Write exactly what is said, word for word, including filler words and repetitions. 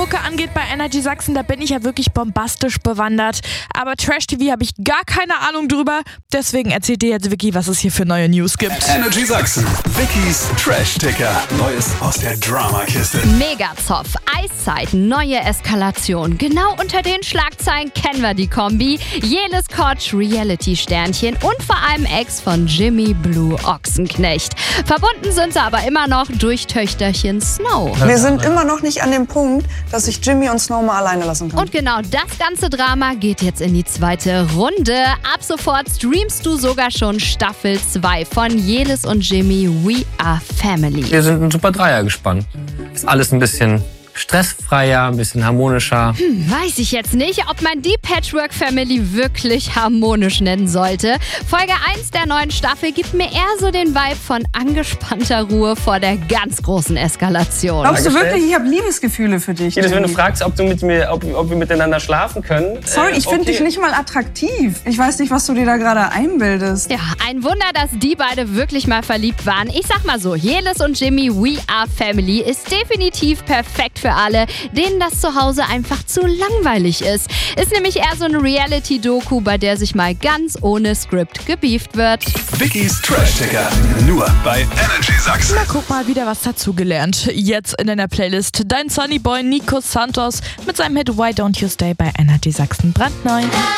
Mucke angeht bei Energy Sachsen, da bin ich ja wirklich bombastisch bewandert. Aber Trash-T V habe ich gar keine Ahnung drüber. Deswegen erzählt dir jetzt Vicky, was es hier für neue News gibt. Energy Sachsen, Vickys Trash-Ticker. Neues aus der Drama-Kiste. Megazoff, Eiszeit, neue Eskalation. Genau unter den Schlagzeilen kennen wir die Kombi. Jelis Kotsch, Reality-Sternchen und vor allem Ex von Jimmy Blue Ochsenknecht. Verbunden sind sie aber immer noch durch Töchterchen Snow. Wir sind immer noch nicht an dem Punkt, dass ich Jimmy und Snow mal alleine lassen kann. Und genau das ganze Drama geht jetzt in die zweite Runde. Ab sofort streamst du sogar schon Staffel zwei von Jelis und Jimmy We Are Family. Wir sind ein super Dreier gespannt. Ist alles ein bisschen stressfreier, ein bisschen harmonischer. Hm, weiß ich jetzt nicht, ob man die Patchwork-Family wirklich harmonisch nennen sollte. Folge eins der neuen Staffel gibt mir eher so den Vibe von angespannter Ruhe vor der ganz großen Eskalation. Glaubst du wirklich, ich habe Liebesgefühle für dich? Jedes, wenn du fragst, ob, du mit mir, ob, ob wir miteinander schlafen können. Sorry, äh, ich finde okay. dich nicht mal attraktiv. Ich weiß nicht, was du dir da gerade einbildest. Ja, ein Wunder, dass die beide wirklich mal verliebt waren. Ich sag mal so, Jelis und Jimmy We Are Family ist definitiv perfekt für alle, denen das zu Hause einfach zu langweilig ist. Ist nämlich eher so eine Reality-Doku, bei der sich mal ganz ohne Skript gebieft wird. Vickys Trash-Ticker. Nur bei Energy Sachsen. Na, guck mal, wieder was dazugelernt. Jetzt in deiner Playlist dein Sunnyboy Nico Santos mit seinem Hit Why Don't You Stay bei Energy Sachsen brandneu.